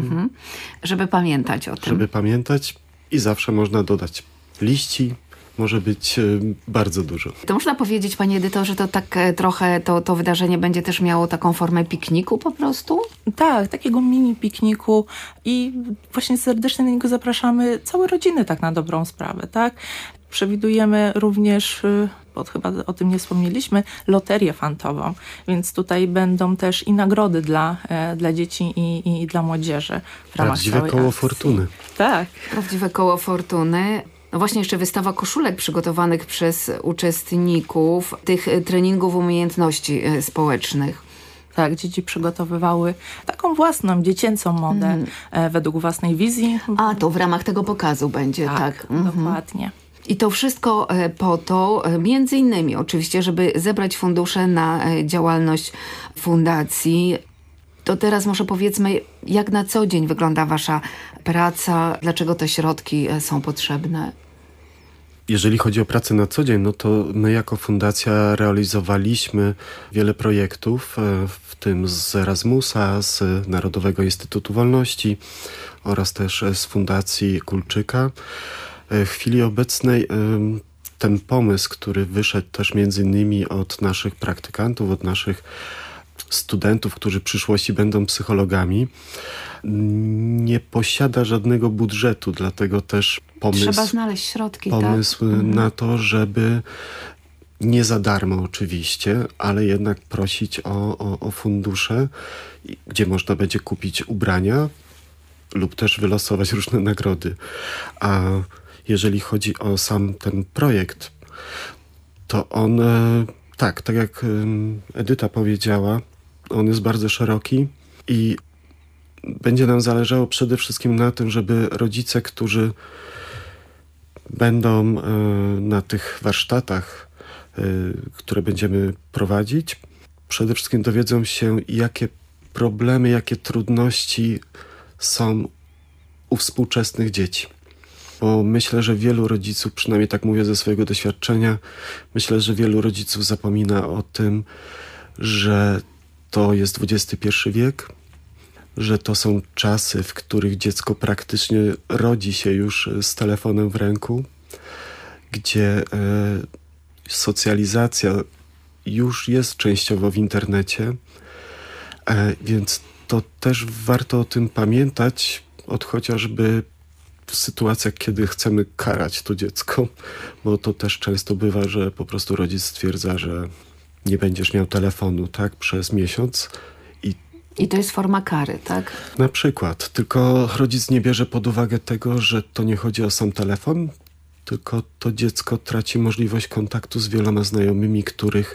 Żeby pamiętać o tym. Żeby pamiętać i zawsze można dodać liści. Może być bardzo dużo. To można powiedzieć, panie edytorze, że to tak trochę to wydarzenie będzie też miało taką formę pikniku po prostu? Tak, takiego mini pikniku i właśnie serdecznie na niego zapraszamy całe rodziny tak na dobrą sprawę, tak? Przewidujemy również, bo chyba o tym nie wspomnieliśmy, loterię fantową, więc tutaj będą też i nagrody dla dzieci i dla młodzieży w ramach Prawdziwe całej koło akcji. fortuny. Tak. Prawdziwe koło fortuny. No właśnie jeszcze wystawa koszulek przygotowanych przez uczestników tych treningów umiejętności społecznych. Tak, dzieci przygotowywały taką własną, dziecięcą modę według własnej wizji. A, to w ramach tego pokazu będzie, tak. Dokładnie. I to wszystko po to, między innymi oczywiście, żeby zebrać fundusze na działalność fundacji. To teraz może powiedzmy, jak na co dzień wygląda wasza praca, dlaczego te środki są potrzebne? Jeżeli chodzi o pracę na co dzień, no to my jako fundacja realizowaliśmy wiele projektów, w tym z Erasmusa, z Narodowego Instytutu Wolności oraz też z Fundacji Kulczyka. W chwili obecnej ten pomysł, który wyszedł też między innymi od naszych praktykantów, od naszych studentów, którzy w przyszłości będą psychologami, nie posiada żadnego budżetu, dlatego też Trzeba znaleźć środki, pomysł na to, żeby nie za darmo oczywiście, ale jednak prosić o fundusze, gdzie można będzie kupić ubrania lub też wylosować różne nagrody. A jeżeli chodzi o sam ten projekt, to on, tak jak Edyta powiedziała, on jest bardzo szeroki i będzie nam zależało przede wszystkim na tym, żeby rodzice, którzy będą na tych warsztatach, które będziemy prowadzić, przede wszystkim dowiedzą się, jakie problemy, jakie trudności są u współczesnych dzieci. Bo myślę, że wielu rodziców, przynajmniej tak mówię ze swojego doświadczenia, myślę, że wielu rodziców zapomina o tym, że to jest XXI wiek, że to są czasy, w których dziecko praktycznie rodzi się już z telefonem w ręku, gdzie socjalizacja już jest częściowo w internecie, więc to też warto o tym pamiętać, od chociażby w sytuacjach, kiedy chcemy karać to dziecko, bo to też często bywa, że po prostu rodzic stwierdza, że nie będziesz miał telefonu, tak, przez miesiąc. I to jest forma kary, tak? Na przykład, tylko rodzic nie bierze pod uwagę tego, że to nie chodzi o sam telefon, tylko to dziecko traci możliwość kontaktu z wieloma znajomymi, których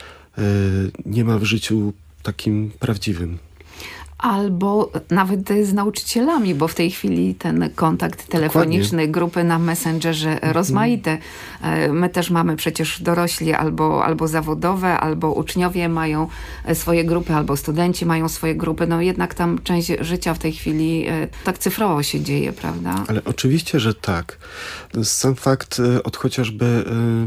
nie ma w życiu takim prawdziwym. Albo nawet z nauczycielami, bo w tej chwili ten kontakt telefoniczny, Dokładnie. grupy na Messengerze rozmaite. My też mamy przecież dorośli albo zawodowe, albo uczniowie mają swoje grupy, albo studenci mają swoje grupy. No jednak tam część życia w tej chwili tak cyfrowo się dzieje, prawda? Ale oczywiście, że tak. Sam fakt od chociażby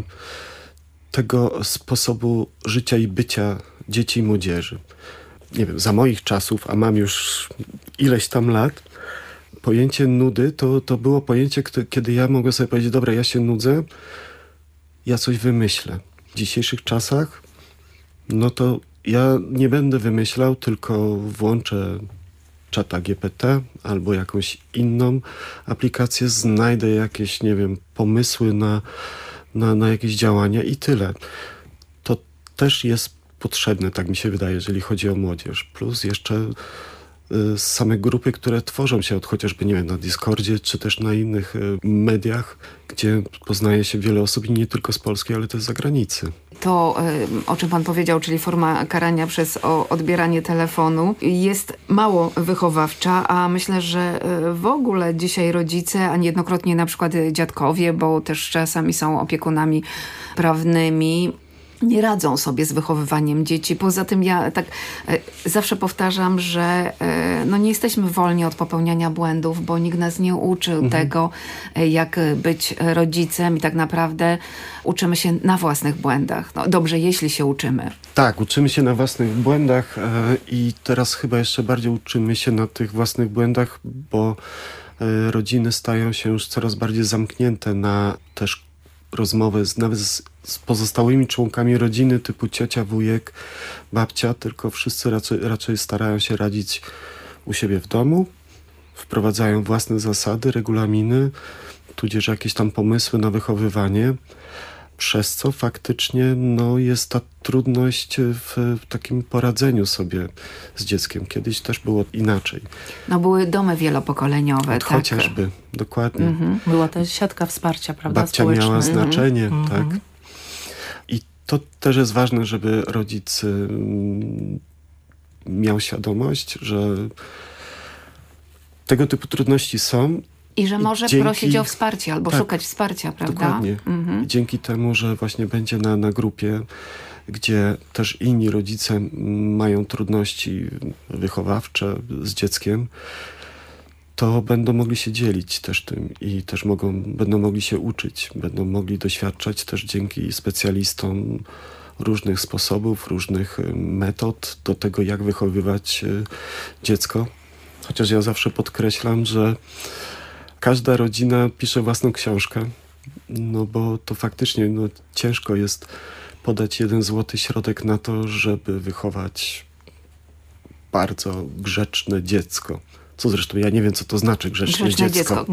tego sposobu życia i bycia dzieci i młodzieży. Nie wiem, za moich czasów, a mam już ileś tam lat, pojęcie nudy to było pojęcie, kiedy ja mogłem sobie powiedzieć, dobra, ja się nudzę, ja coś wymyślę. W dzisiejszych czasach, no to ja nie będę wymyślał, tylko włączę czata GPT albo jakąś inną aplikację, znajdę jakieś, nie wiem, pomysły na jakieś działania i tyle. To też jest potrzebne, tak mi się wydaje, jeżeli chodzi o młodzież. Plus jeszcze same grupy, które tworzą się od chociażby, nie wiem, na Discordzie, czy też na innych mediach, gdzie poznaje się wiele osób i nie tylko z Polski, ale też z zagranicy. To, o czym pan powiedział, czyli forma karania przez odbieranie telefonu, jest mało wychowawcza, a myślę, że w ogóle dzisiaj rodzice, a niejednokrotnie na przykład dziadkowie, bo też czasami są opiekunami prawnymi, nie radzą sobie z wychowywaniem dzieci. Poza tym ja tak zawsze powtarzam, że no nie jesteśmy wolni od popełniania błędów, bo nikt nas nie uczył tego, jak być rodzicem i tak naprawdę uczymy się na własnych błędach. No, dobrze, jeśli się uczymy. Tak, uczymy się na własnych błędach i teraz chyba jeszcze bardziej uczymy się na tych własnych błędach, bo rodziny stają się już coraz bardziej zamknięte na też rozmowy nawet z pozostałymi członkami rodziny typu ciocia, wujek, babcia, tylko wszyscy raczej starają się radzić u siebie w domu, wprowadzają własne zasady, regulaminy, tudzież jakieś tam pomysły na wychowywanie, przez co faktycznie no, jest ta trudność w takim poradzeniu sobie z dzieckiem. Kiedyś też było inaczej. No były domy wielopokoleniowe. Tak? Chociażby, dokładnie. Była ta siatka wsparcia, prawda? Babcia miała znaczenie, tak. I to też jest ważne, żeby rodzic miał świadomość, że tego typu trudności są. I że może prosić o wsparcie albo szukać wsparcia, prawda? Dokładnie. I dzięki temu, że właśnie będzie na grupie, gdzie też inni rodzice mają trudności wychowawcze z dzieckiem, to będą mogli się dzielić też tym i też będą mogli się uczyć, będą mogli doświadczać też dzięki specjalistom różnych sposobów, różnych metod do tego, jak wychowywać dziecko. Chociaż ja zawsze podkreślam, że każda rodzina pisze własną książkę, no bo to faktycznie ciężko jest podać jeden złoty środek na to, żeby wychować bardzo grzeczne dziecko. Co zresztą ja nie wiem, co to znaczy grzeczne dziecko.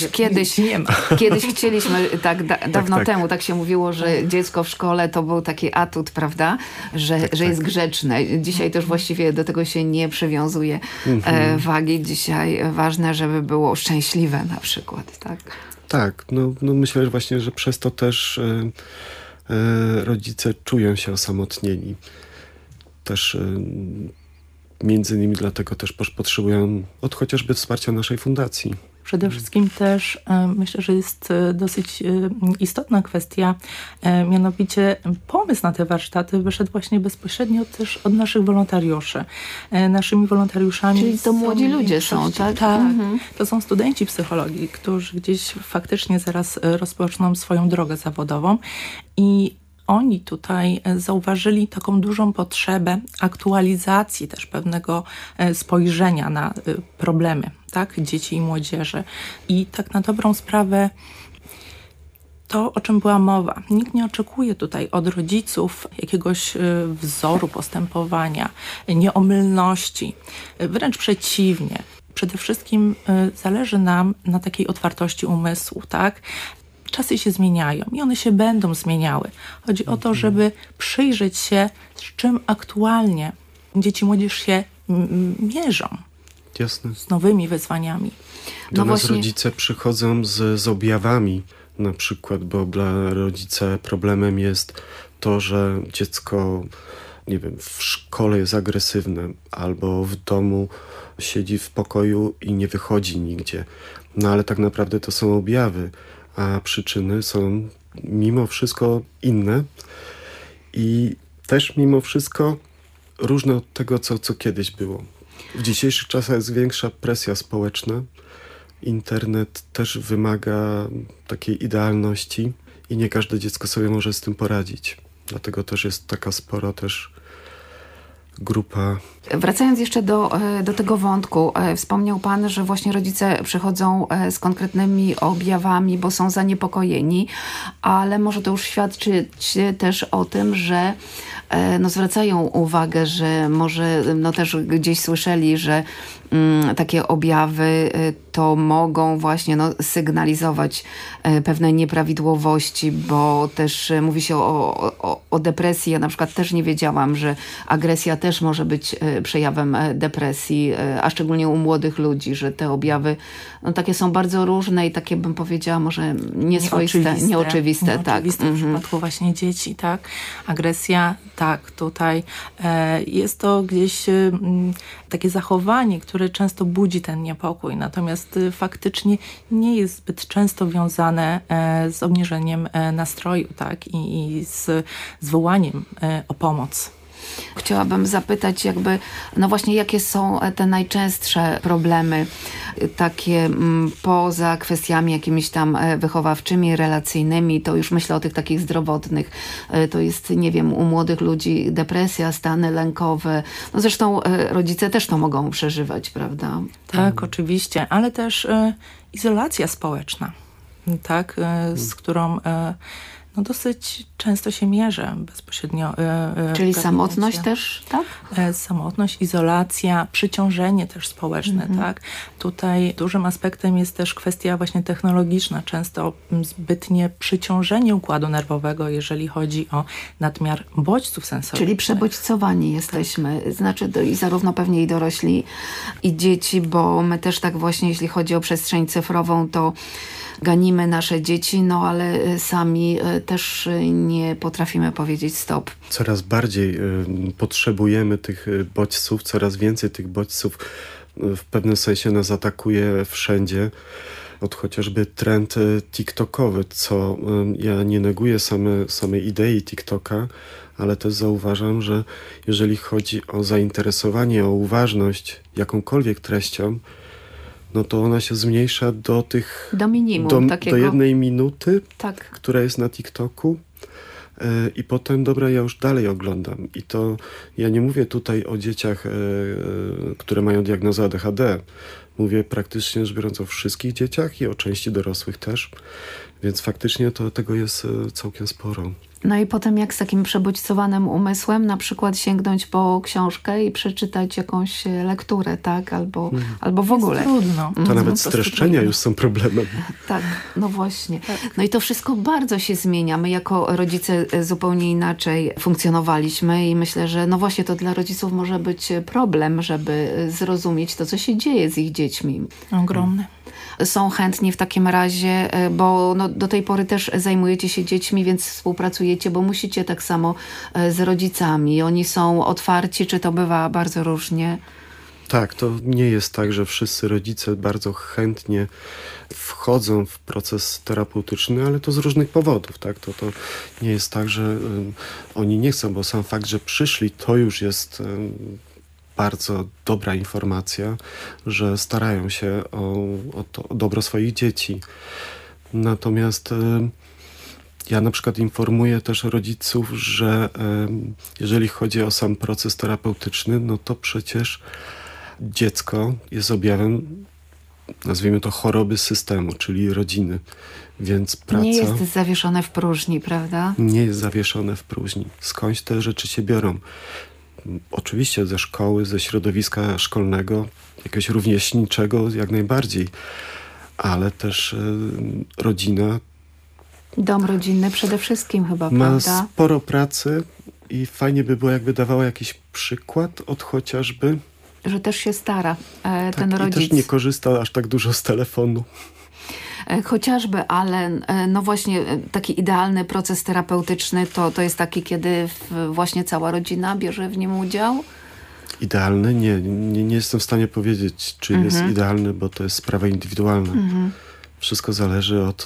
Kiedyś chcieliśmy, dawno temu tak się mówiło, że dziecko w szkole to był taki atut, prawda, że jest grzeczne. Dzisiaj też właściwie do tego się nie przywiązuje wagi. Dzisiaj ważne, żeby było szczęśliwe na przykład, tak? Tak, no myślę, że właśnie, że przez to też rodzice czują się osamotnieni. Też między innymi dlatego też potrzebują chociażby wsparcia naszej fundacji. Przede wszystkim też myślę, że jest dosyć istotna kwestia, mianowicie pomysł na te warsztaty wyszedł właśnie bezpośrednio też od naszych wolontariuszy. Naszymi wolontariuszami czyli to młodzi ludzie są, tak? Tak, to są studenci psychologii, którzy gdzieś faktycznie zaraz rozpoczną swoją drogę zawodową i oni tutaj zauważyli taką dużą potrzebę aktualizacji też pewnego spojrzenia na problemy, tak, dzieci i młodzieży. I tak na dobrą sprawę to, o czym była mowa. Nikt nie oczekuje tutaj od rodziców jakiegoś wzoru postępowania, nieomylności. Wręcz przeciwnie. Przede wszystkim zależy nam na takiej otwartości umysłu, tak? Czasy się zmieniają i one się będą zmieniały. Chodzi o to, żeby przyjrzeć się, z czym aktualnie dzieci i młodzież się mierzą. Jasne. Z nowymi wyzwaniami. Do nas rodzice przychodzą z objawami na przykład, bo dla rodzica problemem jest to, że dziecko, nie wiem, w szkole jest agresywne albo w domu siedzi w pokoju i nie wychodzi nigdzie. No ale tak naprawdę to są objawy, a przyczyny są mimo wszystko inne i też mimo wszystko różne od tego, co kiedyś było. W dzisiejszych czasach jest większa presja społeczna. Internet też wymaga takiej idealności i nie każde dziecko sobie może z tym poradzić. Dlatego też jest taka spora też grupa. Wracając jeszcze do tego wątku, wspomniał pan, że właśnie rodzice przychodzą z konkretnymi objawami, bo są zaniepokojeni, ale może to już świadczyć też o tym, że zwracają uwagę, że może też gdzieś słyszeli, że takie objawy to mogą właśnie sygnalizować pewne nieprawidłowości, bo też mówi się o depresji. Ja na przykład też nie wiedziałam, że agresja też może być przejawem depresji, a szczególnie u młodych ludzi, że te objawy takie są bardzo różne i takie, bym powiedziała, może nieoczywiste. Tak. W przypadku właśnie dzieci, tak. Agresja Tak, tutaj jest to gdzieś takie zachowanie, które często budzi ten niepokój, natomiast faktycznie nie jest zbyt często wiązane z obniżeniem nastroju, tak, i z wołaniem o pomoc. Chciałabym zapytać no właśnie jakie są te najczęstsze problemy takie poza kwestiami jakimiś tam wychowawczymi, relacyjnymi, to już myślę o tych takich zdrowotnych, to jest, nie wiem, u młodych ludzi depresja, stany lękowe, no zresztą rodzice też to mogą przeżywać, prawda? Tak, oczywiście, ale też izolacja społeczna, tak, z którą no dosyć często się mierzę bezpośrednio. Czyli samotność też, tak? Samotność, izolacja, przyciążenie też społeczne, tak? Tutaj dużym aspektem jest też kwestia właśnie technologiczna, często zbytnie przyciążenie układu nerwowego, jeżeli chodzi o nadmiar bodźców sensorycznych. Czyli przebodźcowani jesteśmy, znaczy i zarówno pewnie i dorośli, i dzieci, bo my też tak właśnie, jeśli chodzi o przestrzeń cyfrową, to ganimy nasze dzieci, no ale sami też nie potrafimy powiedzieć stop. Coraz bardziej potrzebujemy tych bodźców, coraz więcej tych bodźców w pewnym sensie nas atakuje wszędzie. Od chociażby trend TikTokowy, co ja nie neguję samej idei TikToka, ale też zauważam, że jeżeli chodzi o zainteresowanie, o uważność jakąkolwiek treścią, no to ona się zmniejsza do tych... Do minimum takiego. Do 1 minuty, tak, która jest na TikToku. I potem, dobra, ja już dalej oglądam. I to ja nie mówię tutaj o dzieciach, które mają diagnozę ADHD. Mówię praktycznie rzecz biorąc o wszystkich dzieciach i o części dorosłych też. Więc faktycznie tego jest całkiem sporo. No i potem jak z takim przebodźcowanym umysłem na przykład sięgnąć po książkę i przeczytać jakąś lekturę, tak? Albo w ogóle. Jest trudno. To nawet streszczenia już są problemem. Tak, no właśnie. No i to wszystko bardzo się zmienia. My jako rodzice zupełnie inaczej funkcjonowaliśmy i myślę, że no właśnie to dla rodziców może być problem, żeby zrozumieć to, co się dzieje z ich dziećmi. Ogromny. Są chętni w takim razie, bo no, do tej pory też zajmujecie się dziećmi, więc współpracujecie, bo musicie tak samo z rodzicami. Oni są otwarci, czy to bywa bardzo różnie? Tak, to nie jest tak, że wszyscy rodzice bardzo chętnie wchodzą w proces terapeutyczny, ale to z różnych powodów, tak? To nie jest tak, że oni nie chcą, bo sam fakt, że przyszli, to już jest bardzo dobra informacja, że starają się o dobro swoich dzieci. Natomiast ja na przykład informuję też rodziców, że jeżeli chodzi o sam proces terapeutyczny, no to przecież dziecko jest objawem, nazwijmy to, choroby systemu, czyli rodziny. Więc praca nie jest zawieszone w próżni, prawda? Nie jest zawieszone w próżni. Skądś te rzeczy się biorą? Oczywiście ze szkoły, ze środowiska szkolnego, jakiegoś rówieśniczego jak najbardziej, ale też rodzina. Dom rodzinny przede wszystkim chyba, ma prawda? sporo pracy i fajnie by było, jakby dawała jakiś przykład od chociażby... Że też się stara ten tak, rodzic. i też nie korzysta aż tak dużo z telefonu. Chociażby, ale no właśnie taki idealny proces terapeutyczny to jest taki, kiedy właśnie cała rodzina bierze w nim udział? Idealny? Nie jestem w stanie powiedzieć, czy jest idealny, bo to jest sprawa indywidualna. Wszystko zależy od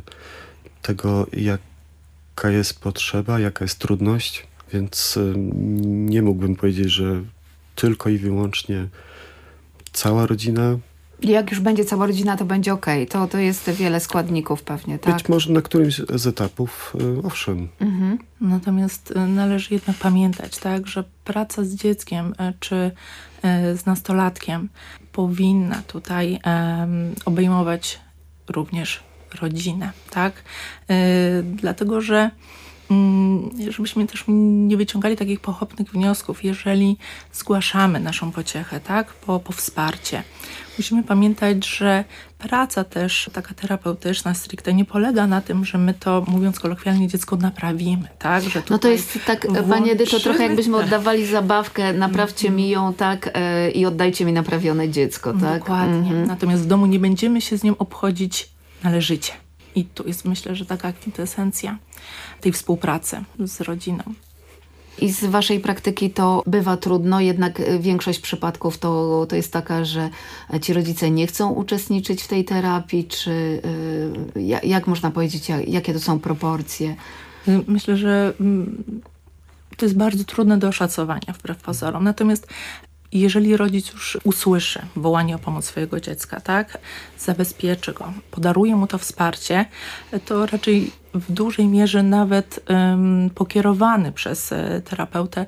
tego, jaka jest potrzeba, jaka jest trudność, więc nie mógłbym powiedzieć, że tylko i wyłącznie cała rodzina. Jak już będzie cała rodzina, to będzie okej. To jest wiele składników pewnie, tak? Być może na którymś z etapów, owszem. Natomiast należy jednak pamiętać, tak, że praca z dzieckiem czy z nastolatkiem powinna tutaj obejmować również rodzinę, tak? Dlatego, że żebyśmy też nie wyciągali takich pochopnych wniosków, jeżeli zgłaszamy naszą pociechę, tak, po wsparcie. Musimy pamiętać, że praca też taka terapeutyczna stricte nie polega na tym, że my to, mówiąc kolokwialnie, dziecko naprawimy, tak? Że no to jest tak, Pani Edyto, trochę jakbyśmy oddawali zabawkę, naprawcie mi ją, tak, i oddajcie mi naprawione dziecko, tak? Dokładnie. Natomiast w domu nie będziemy się z nią obchodzić należycie. I tu jest, myślę, że taka kwintesencja tej współpracy z rodziną. I z waszej praktyki to bywa trudno, jednak większość przypadków to jest taka, że ci rodzice nie chcą uczestniczyć w tej terapii, czy jak można powiedzieć, jakie to są proporcje? Myślę, że to jest bardzo trudne do oszacowania wbrew pozorom. Natomiast jeżeli rodzic już usłyszy wołanie o pomoc swojego dziecka, tak, zabezpieczy go, podaruje mu to wsparcie, to raczej w dużej mierze nawet pokierowany przez terapeutę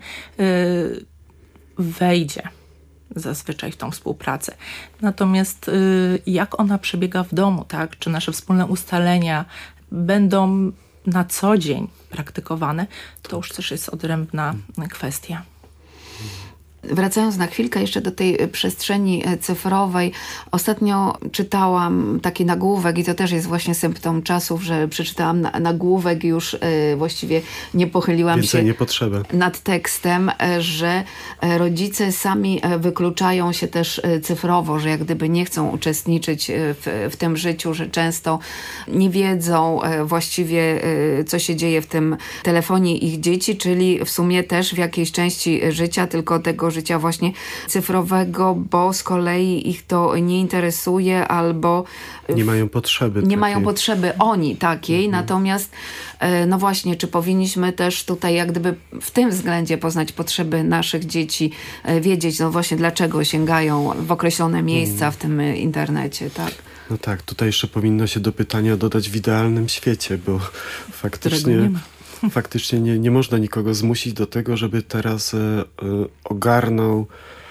wejdzie zazwyczaj w tą współpracę. Natomiast jak ona przebiega w domu, tak, czy nasze wspólne ustalenia będą na co dzień praktykowane, to już też jest odrębna kwestia. Wracając na chwilkę jeszcze do tej przestrzeni cyfrowej, ostatnio czytałam taki nagłówek i to też jest właśnie symptom czasów, że przeczytałam nagłówek i już właściwie nie pochyliłam Więcej się nie potrzeba. nad tekstem, że rodzice sami wykluczają się też cyfrowo, że jak gdyby nie chcą uczestniczyć w tym życiu, że często nie wiedzą właściwie, co się dzieje w tym telefonie ich dzieci, czyli w sumie też w jakiejś części życia, tylko tego życia właśnie cyfrowego, bo z kolei ich to nie interesuje albo Nie mają potrzeby nie takiej. mają potrzeby oni takiej, natomiast no właśnie, czy powinniśmy też tutaj jak gdyby w tym względzie poznać potrzeby naszych dzieci, wiedzieć no właśnie dlaczego sięgają w określone miejsca w tym internecie, tak? No tak, tutaj jeszcze powinno się do pytania dodać w idealnym świecie, bo faktycznie nie ma. faktycznie nie można nikogo zmusić do tego, żeby teraz ogarnął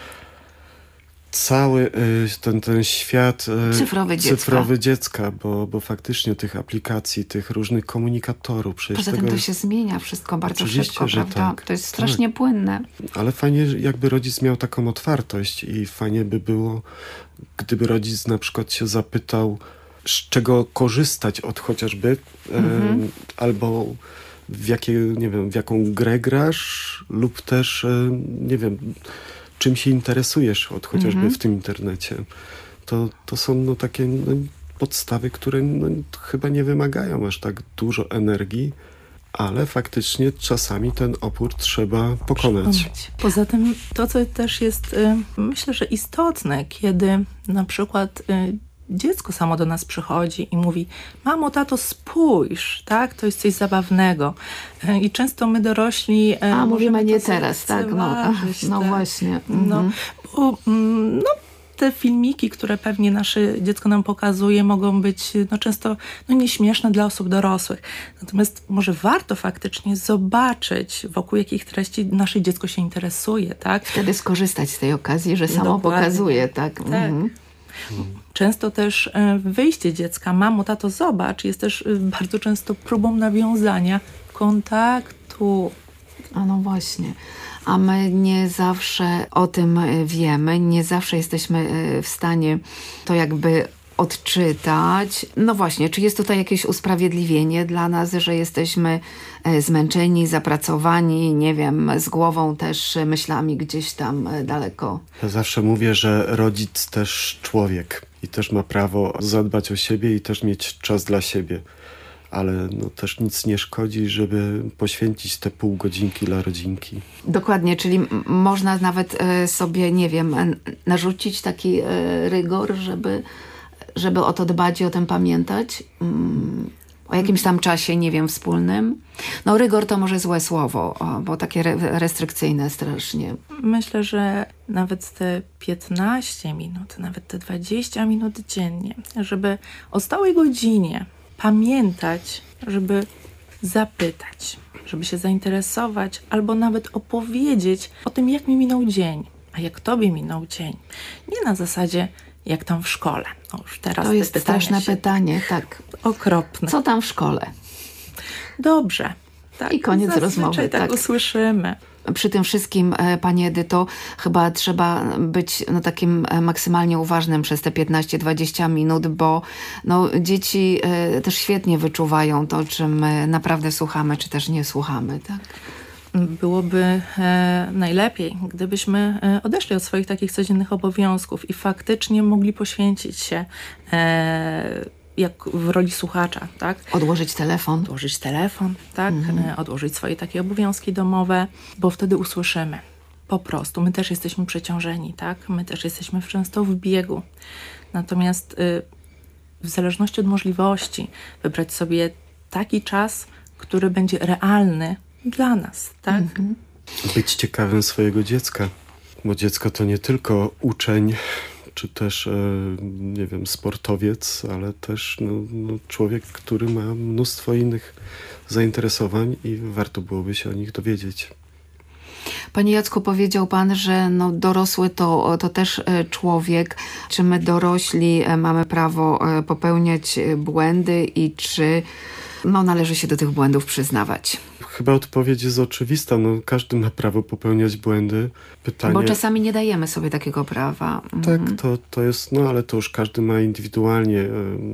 cały ten świat Cyfrowy dziecka, bo faktycznie tych aplikacji, tych różnych komunikatorów. Poza tym to się zmienia wszystko bardzo Oczywiście, szybko, że prawda? tak. To jest strasznie płynne. Ale fajnie, jakby rodzic miał taką otwartość i fajnie by było, gdyby rodzic na przykład się zapytał, z czego korzystać od chociażby, albo w jaką grę grasz, lub też, nie wiem, czym się interesujesz od chociażby w tym internecie. To są takie podstawy, które chyba nie wymagają aż tak dużo energii, ale faktycznie czasami ten opór trzeba pokonać. Poza tym to, co też jest, myślę, że istotne, kiedy na przykład dziecko samo do nas przychodzi i mówi: mamo, tato, spójrz, tak? To jest coś zabawnego. I często my dorośli... mówimy nie teraz, tak? No tak. Właśnie. Te filmiki, które pewnie nasze dziecko nam pokazuje, mogą być często nieśmieszne dla osób dorosłych. Natomiast może warto faktycznie zobaczyć, wokół jakich treści nasze dziecko się interesuje, tak? Wtedy skorzystać z tej okazji, że samo pokazuje, tak? Tak. Często też wyjście dziecka, mamo, tato, zobacz, jest też bardzo często próbą nawiązania kontaktu. A no właśnie. A my nie zawsze o tym wiemy, nie zawsze jesteśmy w stanie to jakby odczytać. No właśnie, czy jest tutaj jakieś usprawiedliwienie dla nas, że jesteśmy zmęczeni, zapracowani, nie wiem, z głową też, myślami gdzieś tam daleko? Ja zawsze mówię, że rodzic też człowiek i też ma prawo zadbać o siebie i też mieć czas dla siebie. Ale też nic nie szkodzi, żeby poświęcić te pół godzinki dla rodzinki. Dokładnie, czyli można nawet sobie, nie wiem, narzucić taki rygor, żeby o to dbać i o tym pamiętać. O jakimś tam czasie, nie wiem, wspólnym. No rygor to może złe słowo, bo takie restrykcyjne strasznie. Myślę, że nawet te 15 minut, nawet te 20 minut dziennie, żeby o stałej godzinie pamiętać, żeby zapytać, żeby się zainteresować, albo nawet opowiedzieć o tym, jak mi minął dzień, a jak tobie minął dzień. Nie na zasadzie, jak tam w szkole. Już teraz to jest straszne pytanie, tak. Okropne. Co tam w szkole? Dobrze. Tak, i koniec rozmowy. Tak usłyszymy. Przy tym wszystkim, Pani Edyto, chyba trzeba być takim maksymalnie uważnym przez te 15-20 minut, bo dzieci też świetnie wyczuwają to, czy my naprawdę słuchamy, czy też nie słuchamy. Tak? Byłoby najlepiej, gdybyśmy odeszli od swoich takich codziennych obowiązków i faktycznie mogli poświęcić się jak w roli słuchacza, tak? Odłożyć telefon. Odłożyć telefon, tak? Odłożyć swoje takie obowiązki domowe, bo wtedy usłyszymy. Po prostu, my też jesteśmy przeciążeni, tak? My też jesteśmy często w biegu. Natomiast w zależności od możliwości wybrać sobie taki czas, który będzie realny dla nas, tak? Być ciekawym swojego dziecka, bo dziecko to nie tylko uczeń, czy też, nie wiem, sportowiec, ale też człowiek, który ma mnóstwo innych zainteresowań i warto byłoby się o nich dowiedzieć. Panie Jacku, powiedział pan, że dorosły to też człowiek. Czy my dorośli mamy prawo popełniać błędy i czy należy się do tych błędów przyznawać? Chyba odpowiedź jest oczywista. Każdy ma prawo popełniać błędy. Pytanie... Bo czasami nie dajemy sobie takiego prawa. Tak, to jest, ale to już każdy ma indywidualnie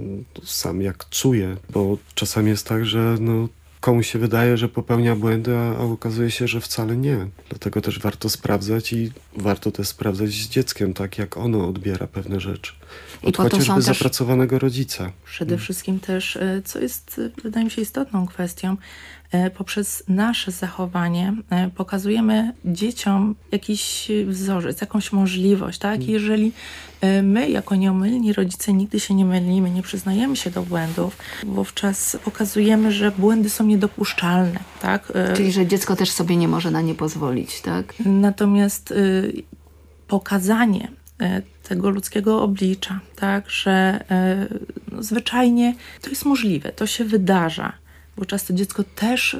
sam jak czuje, bo czasami jest tak, że komuś się wydaje, że popełnia błędy, a okazuje się, że wcale nie. Dlatego też warto sprawdzać i warto też sprawdzać z dzieckiem, tak jak ono odbiera pewne rzeczy. Od chociażby zapracowanego rodzica. Przede wszystkim też, co jest, wydaje mi się, istotną kwestią, poprzez nasze zachowanie pokazujemy dzieciom jakiś wzorzec, jakąś możliwość, tak? Jeżeli my, jako nieomylni rodzice, nigdy się nie mylimy, nie przyznajemy się do błędów, wówczas pokazujemy, że błędy są niedopuszczalne, tak? Czyli, że dziecko też sobie nie może na nie pozwolić, tak? Natomiast pokazanie tego ludzkiego oblicza, tak, że zwyczajnie to jest możliwe, to się wydarza, bo często dziecko też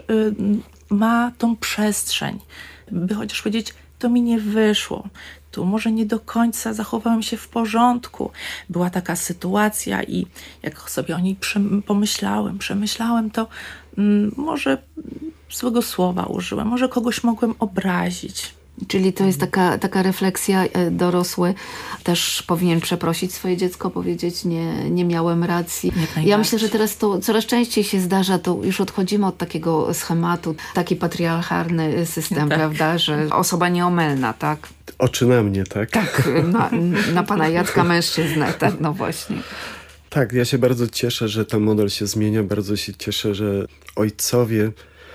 ma tą przestrzeń, by chociaż powiedzieć, to mi nie wyszło, tu może nie do końca zachowałem się w porządku, była taka sytuacja i jak sobie o niej przemyślałem, to może złego słowa użyłem, może kogoś mogłem obrazić. Czyli to jest taka refleksja, dorosły też powinien przeprosić swoje dziecko, powiedzieć nie miałem racji. Ja myślę, że teraz to coraz częściej się zdarza, to już odchodzimy od takiego schematu, taki patriarchalny system, prawda, że osoba nieomylna, tak? Oczy na mnie, tak? Tak, na pana Jacka mężczyznę, tak, właśnie. Tak, ja się bardzo cieszę, że ten model się zmienia, bardzo się cieszę, że ojcowie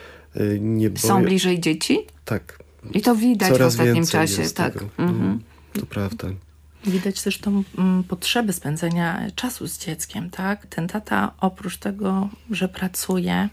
nie boją... Są bliżej dzieci? Tak. I to widać coraz w ostatnim czasie, tak. To prawda. Widać też tą potrzebę spędzenia czasu z dzieckiem, tak? Ten tata oprócz tego, że pracuje,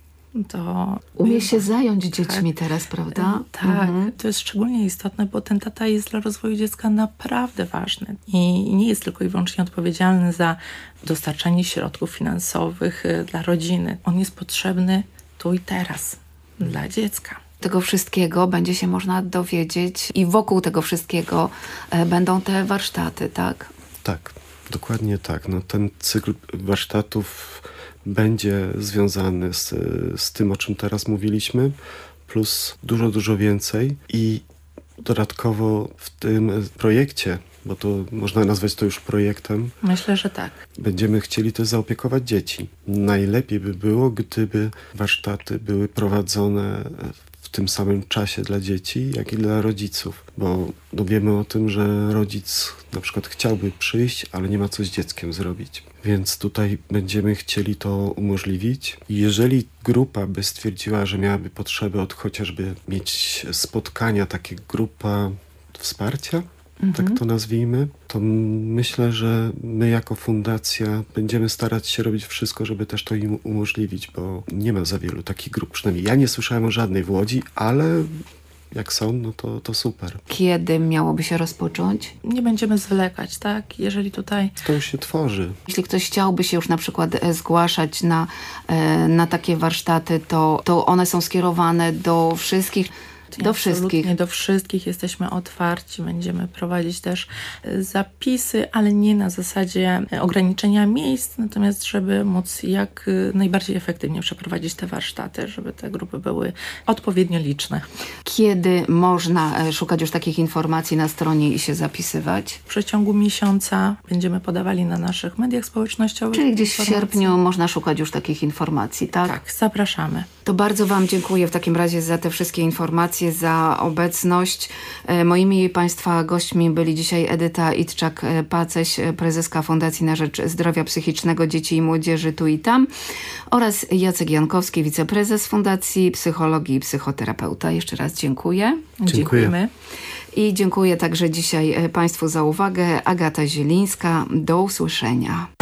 to... Umie się zająć dziećmi teraz, prawda? Tak, to jest szczególnie istotne, bo ten tata jest dla rozwoju dziecka naprawdę ważny i nie jest tylko i wyłącznie odpowiedzialny za dostarczanie środków finansowych dla rodziny. On jest potrzebny tu i teraz dla dziecka. Tego wszystkiego będzie się można dowiedzieć i wokół tego wszystkiego będą te warsztaty, tak? Tak, dokładnie tak. Ten cykl warsztatów będzie związany z tym, o czym teraz mówiliśmy, plus dużo więcej i dodatkowo w tym projekcie, bo to można nazwać to już projektem. Myślę, że tak. Będziemy chcieli też zaopiekować dzieci. Najlepiej by było, gdyby warsztaty były prowadzone w tym samym czasie dla dzieci, jak i dla rodziców. Bo wiemy o tym, że rodzic na przykład chciałby przyjść, ale nie ma co z dzieckiem zrobić. Więc tutaj będziemy chcieli to umożliwić. Jeżeli grupa by stwierdziła, że miałaby potrzebę chociażby mieć spotkania, takie grupa wsparcia, tak to nazwijmy, to myślę, że my jako fundacja będziemy starać się robić wszystko, żeby też to im umożliwić, bo nie ma za wielu takich grup. Przynajmniej ja nie słyszałem o żadnej w Łodzi, ale jak są, to super. Kiedy miałoby się rozpocząć? Nie będziemy zwlekać, tak? Jeżeli tutaj... To już się tworzy. Jeśli ktoś chciałby się już na przykład zgłaszać na takie warsztaty, to one są skierowane do wszystkich. Do wszystkich. Do wszystkich jesteśmy otwarci. Będziemy prowadzić też zapisy, ale nie na zasadzie ograniczenia miejsc, natomiast żeby móc jak najbardziej efektywnie przeprowadzić te warsztaty, żeby te grupy były odpowiednio liczne. Kiedy można szukać już takich informacji na stronie i się zapisywać? W przeciągu miesiąca będziemy podawali na naszych mediach społecznościowych. Czyli gdzieś w sierpniu można szukać już takich informacji, tak? Tak, zapraszamy. To bardzo wam dziękuję w takim razie za te wszystkie informacje, gratulacje za obecność. Moimi Państwa gośćmi byli dzisiaj Edyta Itczak-Paceś, prezeska Fundacji na Rzecz Zdrowia Psychicznego Dzieci i Młodzieży Tu i Tam, oraz Jacek Jankowski, wiceprezes Fundacji, psychologii i psychoterapeuta. Jeszcze raz dziękuję. Dziękujemy. I dziękuję także dzisiaj Państwu za uwagę. Agata Zielińska. Do usłyszenia.